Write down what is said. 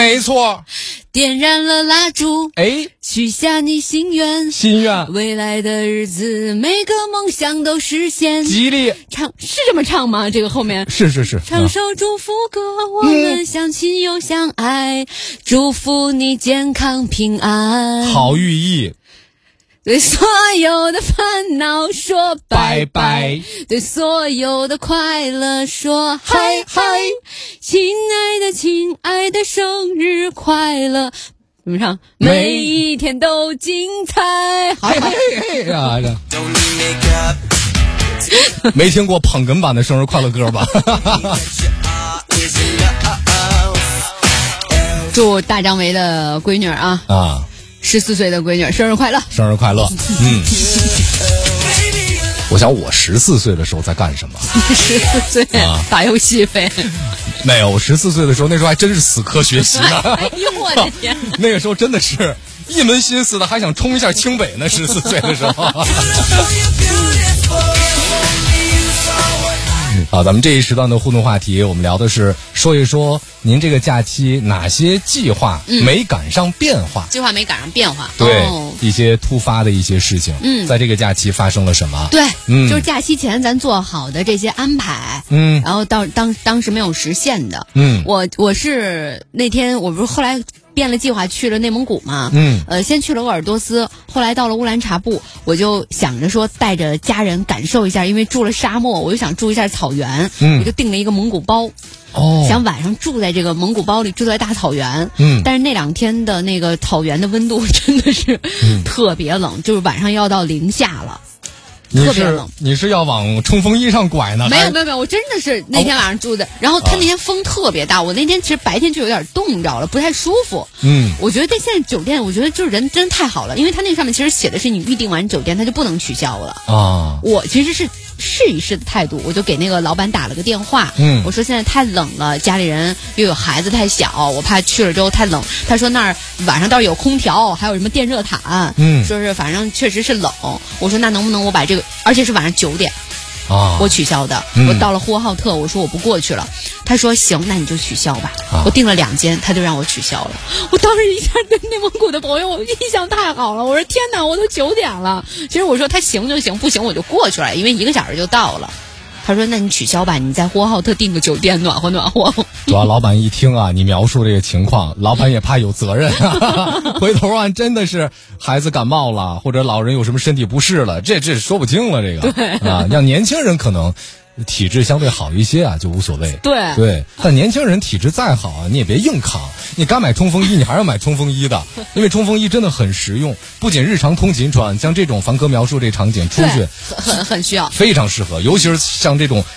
没错。 点燃了蜡烛，许下你心愿，未来的日子每个梦想都实现， 吉利。 唱是这么唱吗？这个后面是唱首祝福歌，我们相亲又相爱，祝福你健康平安， 好寓意。 对所有的烦恼说拜拜，对所有的快乐说嗨嗨，亲爱的生日快乐，怎么唱？每一天都精彩。 嗨嗨呀！没听过捧哏版的生日快乐歌吧？ 祝大张伟的闺女14岁的闺女生日快乐， 生日快乐。我想我14岁的时候在干什么 ？14岁打游戏呗。 没有，我14岁的时候那时候还真是死磕学习呢。 哎呦我的天！ 那个时候真的是一门心思的，还想冲一下清北呢。14岁的时候。好，咱们这一时段的互动话题，我们聊的是说一说您这个假期哪些计划没赶上变化？ 计划没赶上变化， 对，一些突发的一些事情，在这个假期发生了什么？ 对，就是假期前咱做好的这些安排，然后当时没有实现的，我是那天我不是后来变了计划去了内蒙古嘛，先去了鄂尔多斯，后来到了乌兰察布，我就想着说带着家人感受一下，因为住了沙漠，我就想住一下草原，我就订了一个蒙古包，想晚上住在这个蒙古包里，住在大草原，但是那2天的那个草原的温度真的是特别冷，就是晚上要到零下了。特别冷。 你是要往冲锋衣上拐呢？ 没有，我真的是那天晚上住的，然后他那天风特别大，我那天其实白天就有点冻着了，不太舒服。我觉得现在酒店，我觉得就是人真太好了，因为他那上面其实写的是你预订完酒店，他就不能取消了啊。我其实是试一试的态度，我就给那个老板打了个电话，我说现在太冷了，家里人又有孩子太小，我怕去了之后太冷。他说那儿晚上倒是有空调，还有什么电热毯，说是反正确实是冷。我说那能不能我把这个，而且是晚上9点。我取消的，我到了呼和浩特，我说我不过去了，他说行，那你就取消吧。我订了2间，他就让我取消了。我当时一下对内蒙古的朋友，我印象太好了。我说天哪，我都9点了。其实我说他行就行，不行我就过去了，因为1个小时就到了。他说那你取消吧，你在呼和浩特订个酒店暖和暖和。 主要老板一听啊，你描述这个情况，老板也怕有责任回头啊真的是孩子感冒了，或者老人有什么身体不适了，这说不清了。这个对啊，像年轻人可能体质相对好一些啊，就无所谓。 对， 但年轻人体质再好啊，你也别硬扛。你该买冲锋衣，你还是要买冲锋衣的，因为冲锋衣真的很实用，不仅日常通勤穿，像这种凡哥描述这场景出去很需要， 非常适合，尤其是像这种